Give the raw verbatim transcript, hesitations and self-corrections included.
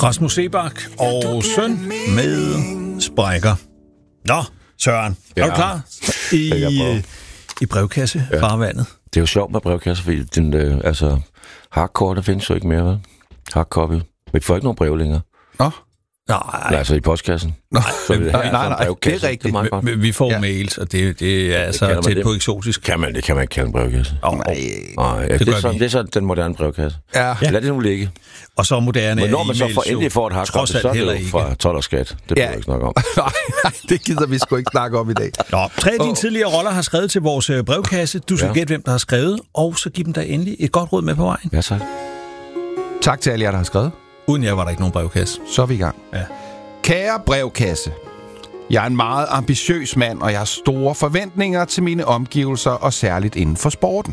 Rasmus Seebach og søn med sprækker. Nå, Søren, ja. Er du klar i, i brevkasse ja. Farvandet? Det er jo sjovt med brevkasse, fordi den, øh, altså, hardcore, der findes jo ikke mere, vel? Hardcopy. Vi får ikke nogen brev længere. Nå? Nej. Nej, altså i postkassen. Nå, så det nej, nej, nej, det er rigtigt. Det er vi, vi får ja. mails, og det, det er altså tæt på eksotisk. Kan man, det kan man ikke kalde en brevkasse. Oh, nej, nej ja, det, det, er sådan, det er sådan den moderne brevkasse. Ja. Lad det nu ligge. Og så moderne men når man så får, endelig får et hardcopy, så er det jo ikke fra told og skat. Det ja. Vil jeg ikke snakke om. nej, nej, det gider vi sgu ikke snakke om i dag. Nå, tre af dine oh. tidligere roller har skrevet til vores brevkasse. Du skal ja. gætte, hvem der har skrevet, og så giv dem der endelig et godt råd med på vejen. Ja, tak. Tak til alle jer, der har skrevet. Uden jer var der ikke nogen brevkasse. Så er vi i gang. Ja. Kære brevkasse, jeg er en meget ambitiøs mand, og jeg har store forventninger til mine omgivelser, og særligt inden for sporten.